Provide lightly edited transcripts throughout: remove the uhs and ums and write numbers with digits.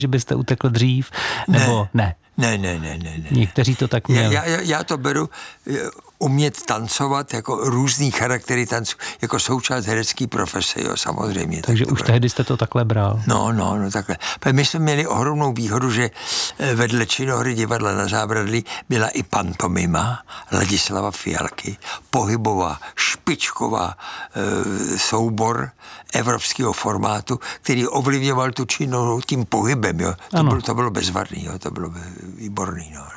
že byste utekl dřív, nebo ne? Ne. Někteří to tak měli. Já to beru umět tancovat jako různý charaktery tanců, jako součást herecké profese, jo, samozřejmě. Takže tak už tehdy jste to takhle bral. No, takhle. My jsme měli ohromnou výhodu, že vedle Činohry divadla na Zábradlí byla i pantomima Ladislava Fialky, pohybová, špičková soubor evropského formátu, který ovlivňoval tu Činohru tím pohybem, jo. To bylo bezvadný, jo, to bylo výborný, no.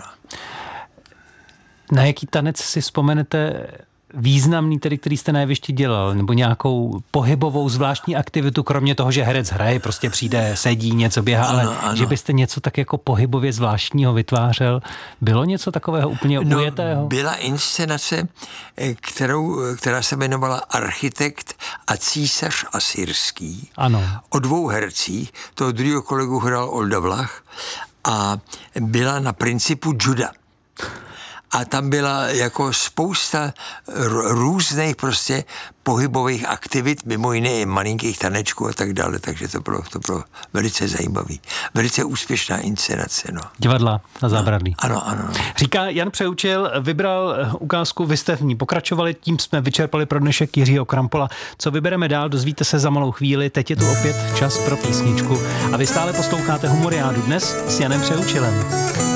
Na jaký tanec si vzpomenete významný, který jste na jevišti dělal, nebo nějakou pohybovou zvláštní aktivitu, kromě toho, že herec hraje, prostě přijde, sedí, něco běhá, ale že byste něco tak jako pohybově zvláštního vytvářel. Bylo něco takového úplně ujetého? Byla inscenace, která se jmenovala Architekt a císař asyrský. Ano. O dvou hercích, toho druhého kolegu hrál Olda Vlach a byla na principu juda. A tam byla jako spousta různých prostě pohybových aktivit, mimo jiné i malinkých tanečků a tak dále, takže to bylo velice zajímavý. Velice úspěšná inscenace, no. Divadla na Zábradlí. Ano. Říká Jan Přeučil, vybral ukázku, vy jste v ní pokračovali, tím jsme vyčerpali pro dnešek Jiřího Krampola. Co vybereme dál, dozvíte se za malou chvíli, teď je tu opět čas pro písničku a vy stále posloucháte Humoriádu dnes s Janem Přeučilem.